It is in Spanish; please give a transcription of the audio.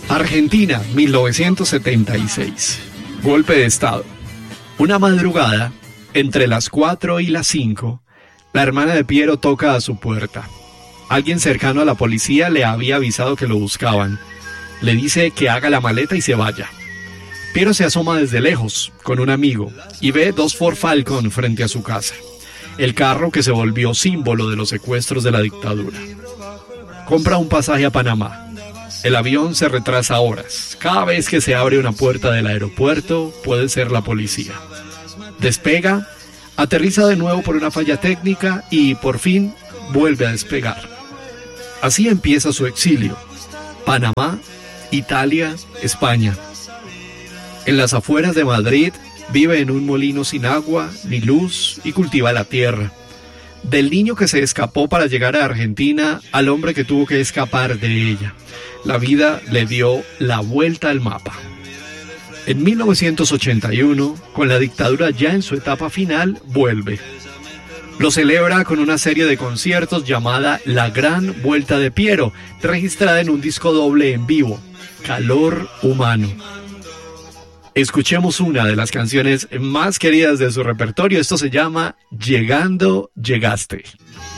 Argentina, 1976. Golpe de Estado. Una madrugada, entre las 4 y las 5, la hermana de Piero toca a su puerta. Alguien cercano a la policía le había avisado que lo buscaban. Le dice que haga la maleta y se vaya. Piero se asoma desde lejos, con un amigo, y ve dos Ford Falcon frente a su casa. El carro que se volvió símbolo de los secuestros de la dictadura. Compra un pasaje a Panamá. El avión se retrasa horas. Cada vez que se abre una puerta del aeropuerto, puede ser la policía. Despega, aterriza de nuevo por una falla técnica y, por fin, vuelve a despegar. Así empieza su exilio. Panamá, Italia, España. En las afueras de Madrid, vive en un molino sin agua ni luz y cultiva la tierra. Del niño que se escapó para llegar a Argentina al hombre que tuvo que escapar de ella. La vida le dio la vuelta al mapa. En 1981, con la dictadura ya en su etapa final, vuelve. Lo celebra con una serie de conciertos llamada La Gran Vuelta de Piero, registrada en un disco doble en vivo, Calor Humano. Escuchemos una de las canciones más queridas de su repertorio. Esto se llama Llegando, Llegaste.